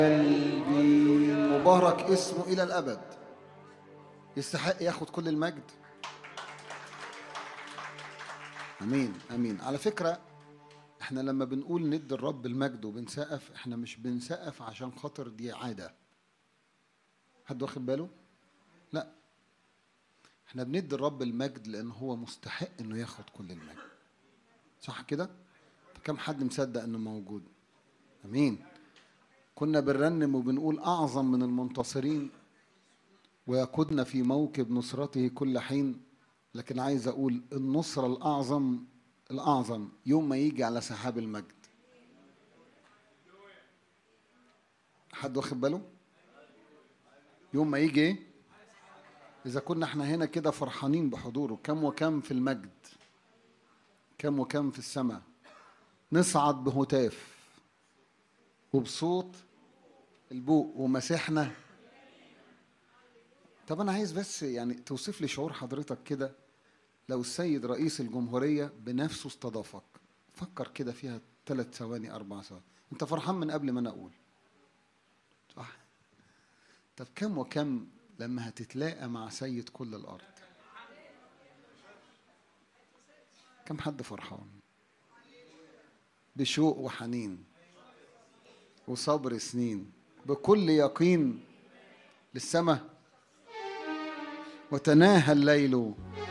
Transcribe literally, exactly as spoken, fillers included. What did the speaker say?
قلبي مبارك اسمه إلى الأبد، يستحق ياخد كل المجد. أمين أمين. على فكرة احنا لما بنقول ندي الرب المجد وبنسقف، احنا مش بنسقف عشان خاطر دي عادة. حد واخد باله؟ لا، احنا بندي الرب المجد لأن هو مستحق انه ياخد كل المجد. صح كده؟ كم حد مصدق انه موجود؟ أمين. كنا بنرنم وبنقول أعظم من المنتصرين ويقودنا في موكب نصرته كل حين. لكن عايز أقول النصرة الأعظم الأعظم يوم ما يجي على سحاب المجد. حد واخد باله؟ يوم ما يجي ايه؟ إذا كنا احنا هنا كده فرحانين بحضوره، كم وكم في المجد، كم وكم في السماء، نصعد بهتاف وبصوت البوق ومسيحنا. طب أنا عايز بس يعني توصف لي شعور حضرتك كده لو السيد رئيس الجمهورية بنفسه استضافك. فكر كده فيها ثلاث ثواني أربع ثواني. أنت فرحان من قبل ما أنا أقول، صح؟ طب كم وكم لما هتتلاقى مع سيد كل الأرض؟ كم حد فرحان بشوق وحنين وصبر سنين بكل يقين للسماء؟ وتناهى الليل